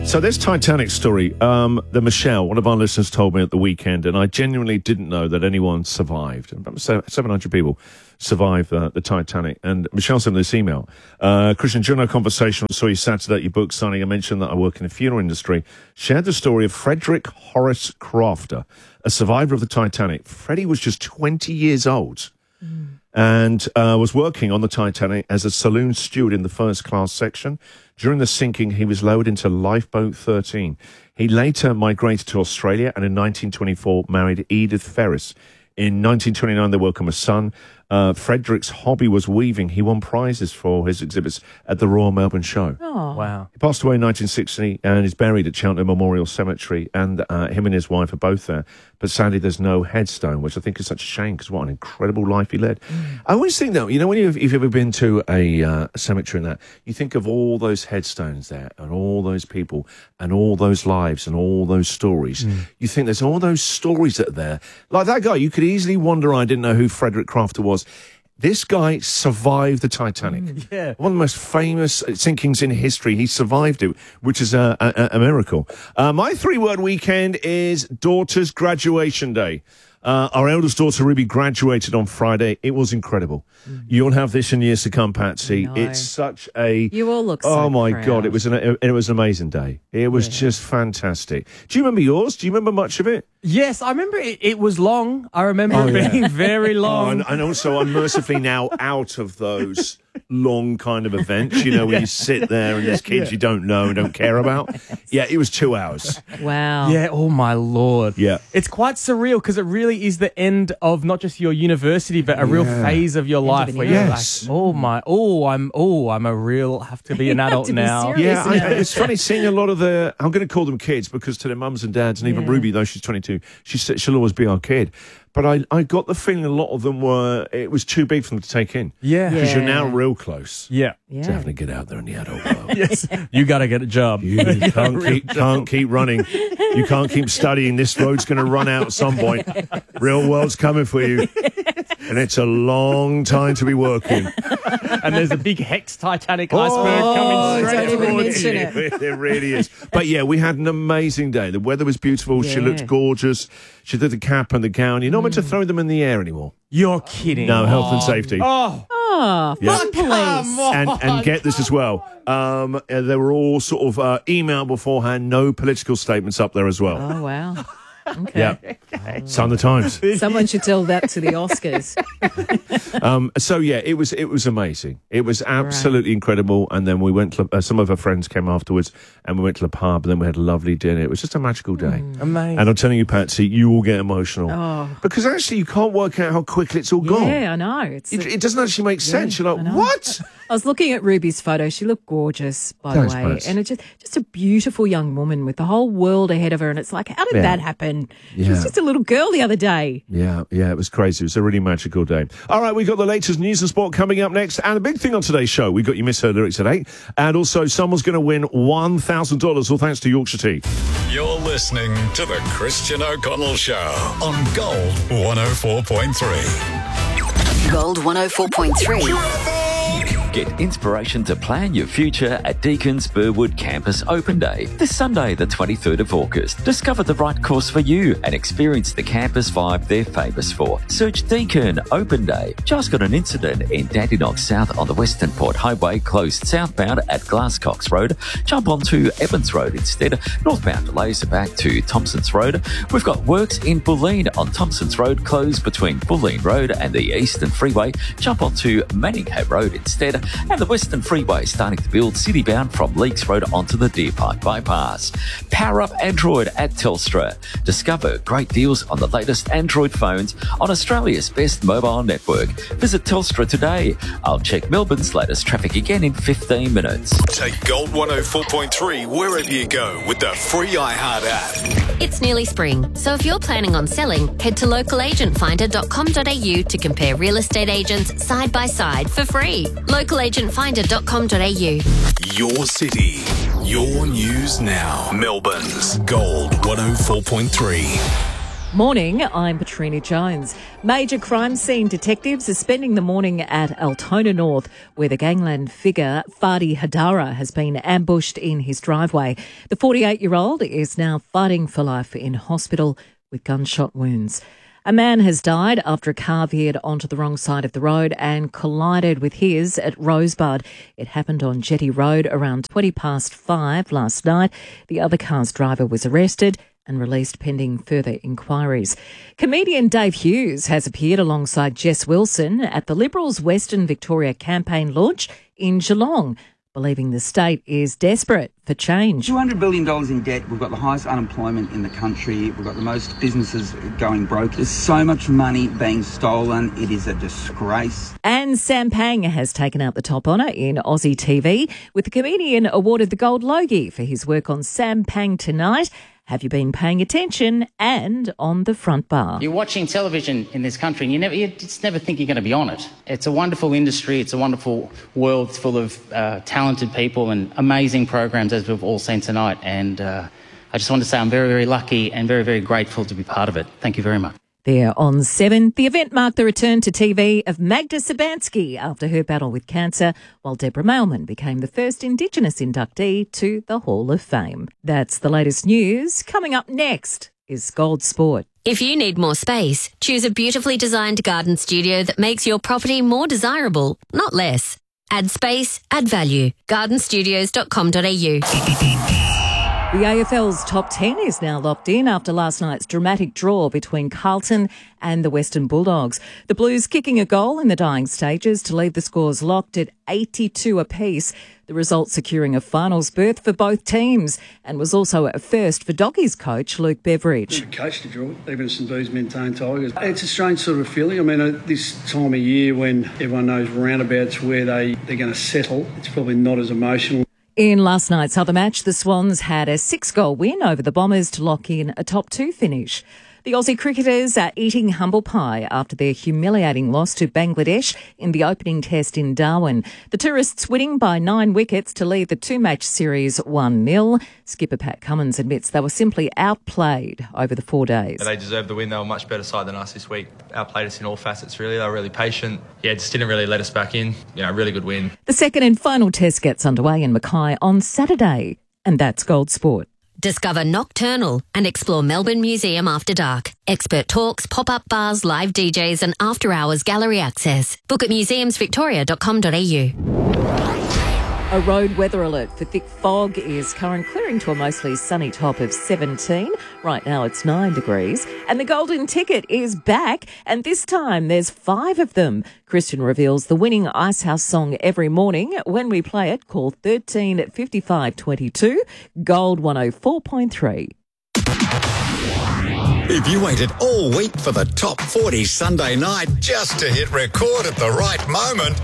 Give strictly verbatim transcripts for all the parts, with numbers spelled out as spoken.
So this Titanic story, um, the Michelle, one of our listeners told me at the weekend, and I genuinely didn't know that anyone survived. About seven hundred people survived uh, the Titanic. And Michelle sent me this email. Uh, Christian, during our conversation, I saw you Saturday at your book signing. I mentioned that I work in the funeral industry. Shared the story of Frederick Horace Crafter, a survivor of the Titanic. Freddie was just twenty years old. Mm. And uh, was working on the Titanic as a saloon steward in the first class section. During the sinking, he was lowered into lifeboat thirteen. He later migrated to Australia and in nineteen twenty-four married Edith Ferris. In nineteen twenty-nine, they welcomed a son. Uh, Frederick's hobby was weaving. He won prizes for his exhibits at the Royal Melbourne Show. Oh, wow. He passed away in nineteen sixty and is buried at Cheltenham Memorial Cemetery, and uh, him and his wife are both there. But sadly, there's no headstone, which I think is such a shame because what an incredible life he led. Mm. I always think, though, you know, when you've, if you've ever been to a uh, cemetery and that, you think of all those headstones there and all those people and all those lives and all those stories. Mm. You think there's all those stories that are there. Like that guy, you could easily wonder, I didn't know who Frederick Crafter was. This guy survived the Titanic. Mm, yeah. One of the most famous sinkings in history. He survived it, which is a, a, a miracle. Uh, my three-word weekend is daughter's graduation day. Uh, our eldest daughter, Ruby, graduated on Friday. It was incredible. Mm. You'll have this in years to come, Patsy. It's such a... You all look so Oh, my proud. God. It was an it was an amazing day. It was yeah. just fantastic. Do you remember yours? Do you remember much of it? Yes, I remember it, it was long. I remember oh, it yeah. being very long. Oh, and, and also, I'm mercifully now out of those long kind of events, you know, where yeah. you sit there and there's kids yeah. you don't know and don't care about. Yeah, it was two hours. Wow. Yeah, oh my Lord. Yeah. It's quite surreal because it really is the end of not just your university, but a real yeah. phase of your end life of where yes. you're like, oh my, oh, I'm, oh, I'm a real, have to be an adult now. Serious, yeah, I, it's funny seeing a lot of the, I'm going to call them kids because to their mums and dads, and even yeah. Ruby, though she's twenty-two, she, she'll always be our kid. But I, I got the feeling a lot of them were, it was too big for them to take in. Yeah. Because yeah. you're now real close. Yeah. Yeah. Definitely get out there in the adult world. Yes. You got to get a job. You can't keep, can't keep running. You can't keep studying. This road's going to run out at some point. Real world's coming for you. And it's a long time to be working. And there's a big Hex Titanic iceberg oh, coming straight don't even towards you. mention it. It really is. But yeah, we had an amazing day. The weather was beautiful. Yeah. She looked gorgeous. She did the cap and the gown. You're not mm. meant to throw them in the air anymore. You're kidding. No, health and Oh. safety. Oh. Oh, Yeah. fun police. Come on. And, and get this as well. Um, uh, they were all sort of uh, emailed beforehand. No political statements up there as well. Oh, wow. Okay. Yeah. Sign the Times. Someone should tell that to the Oscars. um, so yeah, it was it was amazing. It was absolutely right. incredible. And then we went to uh, some of her friends came afterwards, and we went to the pub. And then we had a lovely dinner. It was just a magical day. Mm. Amazing. And I'm telling you, Patsy, you will get emotional Oh. because actually you can't work out how quickly it's all gone. Yeah, I know. It's It, a- it doesn't actually make sense. Yeah, You're I like, know. what? I was looking at Ruby's photo. She looked gorgeous, by Thanks, the way. Pats. And it's just, just a beautiful young woman with the whole world ahead of her. And it's like, how did Yeah. that happen? She was Yeah. just a little girl the other day. Yeah, yeah, it was crazy. It was a really magical day. All right, we got the latest news and sport coming up next. And a big thing on today's show, we got You Misheard Lyrics at eight. And also, someone's going to win one thousand dollars, all thanks to Yorkshire Tea. You're listening to The Christian O'Connell Show on Gold one oh four point three. Gold one oh four point three. Get inspiration to plan your future at Deacon's Burwood Campus Open Day this Sunday, the twenty-third of August. Discover the right course for you and experience the campus vibe they're famous for. Search Deacon Open Day. Just got an incident in Dandenong South on the Western Port Highway, closed southbound at Glasscox Road. Jump onto Evans Road instead. Northbound delays are back to Thompson's Road. We've got works in Bulleen on Thompson's Road, closed between Bulleen Road and the Eastern Freeway. Jump onto Manningham Road instead. And the Western Freeway is starting to build citybound from Leaks Road onto the Deer Park Bypass. Power up Android at Telstra. Discover great deals on the latest Android phones on Australia's best mobile network. Visit Telstra today. I'll check Melbourne's latest traffic again in fifteen minutes. Take Gold one oh four point three wherever you go with the free iHeart app. It's nearly spring, so if you're planning on selling, head to local agent finder dot com dot a u to compare real estate agents side by side for free. local agent finder dot com dot a u. Your city, your news now. Melbourne's Gold one oh four point three. Morning, I'm Patrina Jones. Major crime scene detectives are spending the morning at Altona North, where the gangland figure Fadi Hadara has been ambushed in his driveway. The forty-eight-year-old is now fighting for life in hospital with gunshot wounds. A man has died after a car veered onto the wrong side of the road and collided with his at Rosebud. It happened on Jetty Road around twenty past five last night. The other car's driver was arrested and released pending further inquiries. Comedian Dave Hughes has appeared alongside Jess Wilson at the Liberals' Western Victoria campaign launch in Geelong, believing the state is desperate for change. two hundred billion dollars in debt. We've got the highest unemployment in the country. We've got the most businesses going broke. There's so much money being stolen. It is a disgrace. And Sam Pang has taken out the top honour in Aussie T V, with the comedian awarded the Gold Logie for his work on Sam Pang Tonight, Have You Been Paying Attention, and On the Front Bar. You're watching television in this country and you never, you just never think you're going to be on it. It's a wonderful industry. It's a wonderful world full of uh, talented people and amazing programs, as we've all seen tonight. And uh, I just want to say I'm very, very lucky and very, very grateful to be part of it. Thank you very much. There on Seven, the event marked the return to T V of Magda Sabansky after her battle with cancer, while Deborah Mailman became the first Indigenous inductee to the Hall of Fame. That's the latest news. Coming up next is Gold Sport. If you need more space, choose a beautifully designed garden studio that makes your property more desirable, not less. Add space, add value. garden studios dot com dot a u. The A F L's top ten is now locked in after last night's dramatic draw between Carlton and the Western Bulldogs. The Blues kicking a goal in the dying stages to leave the scores locked at eighty-two apiece. The result securing a finals berth for both teams, and was also a first for Doggies coach Luke Beveridge. Good coach to draw, even St Boo's maintained Tigers. It's a strange sort of feeling. I mean, uh, this time of year when everyone knows roundabouts where they, they're going to settle, it's probably not as emotional. In last night's other match, the Swans had a six-goal win over the Bombers to lock in a top two finish. The Aussie cricketers are eating humble pie after their humiliating loss to Bangladesh in the opening test in Darwin. The tourists winning by nine wickets to lead the two-match series one nil. Skipper Pat Cummins admits they were simply outplayed over the four days. They deserved the win. They were a much better side than us this week. Outplayed us in all facets, really. They were really patient. Yeah, just didn't really let us back in. You know, really good win. The second and final test gets underway in Mackay on Saturday. And that's Gold Sport. Discover Nocturnal and explore Melbourne Museum after dark. Expert talks, pop-up bars, live D Js and after-hours gallery access. Book at museums victoria dot com dot a u. A road weather alert for thick fog is current, clearing to a mostly sunny top of seventeen. Right now it's nine degrees. And the golden ticket is back, and this time there's five of them. Christian reveals the winning Icehouse song every morning when we play it. Call thirteen fifty-five twenty-two, Gold one oh four point three. If you waited all week for the top forty Sunday night just to hit record at the right moment,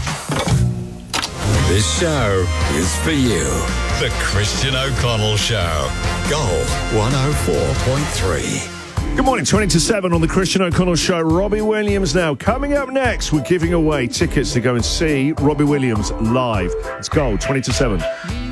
this show is for you. The Christian O'Connell Show. Gold one oh four point three. Good morning, twenty to seven on the Christian O'Connell Show. Robbie Williams now. Coming up next, we're giving away tickets to go and see Robbie Williams live. It's Gold, twenty to seven.